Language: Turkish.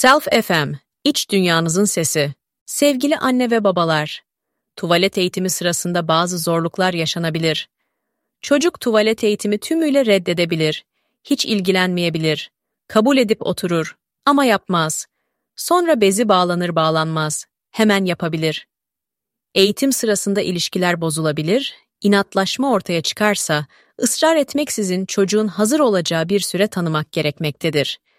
Self FM, iç dünyanızın sesi. Sevgili anne ve babalar, tuvalet eğitimi sırasında bazı zorluklar yaşanabilir. Çocuk tuvalet eğitimi tümüyle reddedebilir, hiç ilgilenmeyebilir, kabul edip oturur ama yapmaz. Sonra bezi bağlanır bağlanmaz, hemen yapabilir. Eğitim sırasında ilişkiler bozulabilir, inatlaşma ortaya çıkarsa, ısrar etmeksizin çocuğun hazır olacağı bir süre tanımak gerekmektedir.